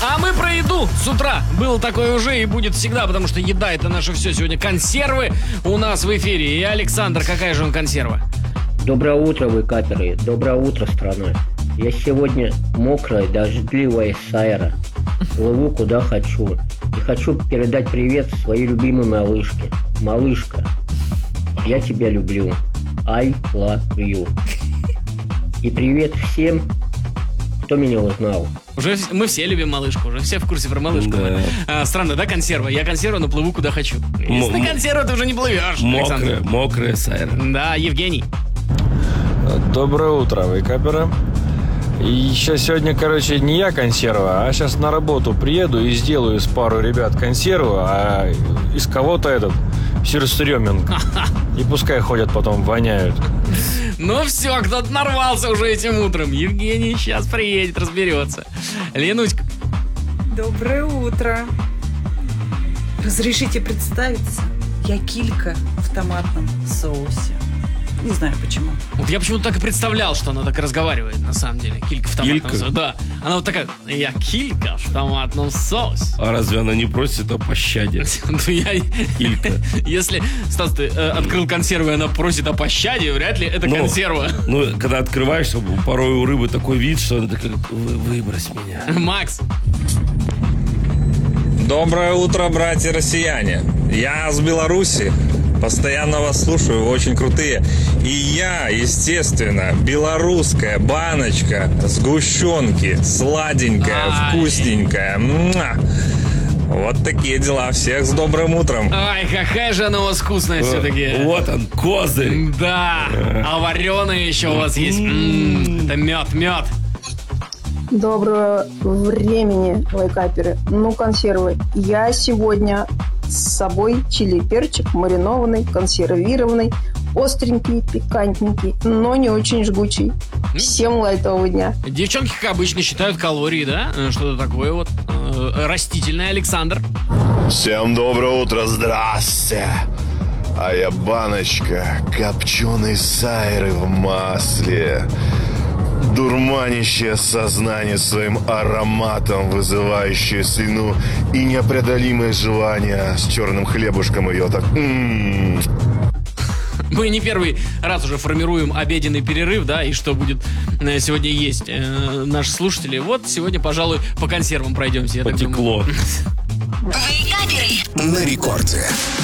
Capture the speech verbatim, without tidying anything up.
А мы про еду с утра. Было такое уже и будет всегда, потому что еда — это наше все. Сегодня консервы у нас в эфире. И Александр, какая же он консерва? Доброе утро, вы каперы. Доброе утро, страна. Я сегодня мокрая, дождливая сайра. Плыву куда хочу. И хочу передать привет своей любимой малышке. Малышка, я тебя люблю. I love you. И привет всем, кто меня узнал. Уже мы все любим малышку, уже все в курсе про малышку. Да. А, странно, да, консерва? Я консерва, но плыву куда хочу. Если ты консерва, ты уже не плывешь, Александр. Мокрая, мокрая сайра. Да, Евгений. Доброе утро, вейкаперы. И еще сегодня, короче, не я консерва, а сейчас на работу приеду и сделаю из пару ребят консерву, а из кого-то этот сюрстременг. И пускай ходят потом, воняют. Ну все, кто-то нарвался уже этим утром. Евгений сейчас приедет, разберется. Ленуська. Доброе утро. Разрешите представиться? Я Килька в томатном соусе. Не знаю почему. Вот я почему-то так и представлял, что она так и разговаривает, на самом деле. Килька в томатном Килька? соусе. Да. Она вот такая: я Килька в томатном соусе. А разве она не просит о пощаде? Ну, я... Килька. Если, Стас, ты э, открыл консерву, и она просит о пощаде, вряд ли это Ну, консерва. Ну, когда открываешь, порой у рыбы такой вид, что она такая: «Вы- выбрось меня. Макс. Доброе утро, братья-россияне. Я с Беларуси. Постоянно вас слушаю, вы очень крутые. И я, естественно, белорусская баночка сгущенки, сладенькая, Ай. вкусненькая. Муа. Вот такие дела. Всех с добрым утром. Ай, какая же она у вас вкусная все-таки. Вот он, козырь. Да. А вареная еще у вас есть. М, Это мед, мед. Доброго времени, лайкаперы. Ну, консервы. Я сегодня с собой чили-перчик маринованный, консервированный, остренький, пикантненький, но не очень жгучий. Всем лайтового дня. Девчонки, как обычно, считают калории, да? Э, Что-то такое вот э, растительное. Александр. Всем доброе утро, здрасте. А я баночка копченой сайры в масле, дурманящее сознание своим ароматом, вызывающее слюну и непреодолимое желание с черным хлебушком ее так. М-м-м. Мы не первый раз уже формируем обеденный перерыв, да, и что будет э, сегодня есть э, наши слушатели. Вот сегодня, пожалуй, по консервам пройдемся. Я так думаю. Потекло. На рекорде.